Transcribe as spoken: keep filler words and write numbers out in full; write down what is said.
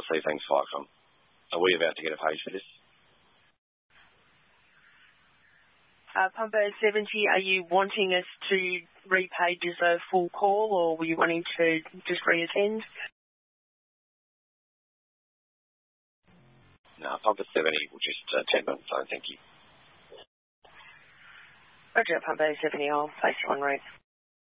see things fight from. Are we about to get a page for this? Uh, Pumper seventy, are you wanting us to repage as a full call, or were you wanting to just re-attend? No, Pumper seventy will just attend on the phone, thank you. Roger, Pumper seventy, I'll place you on route.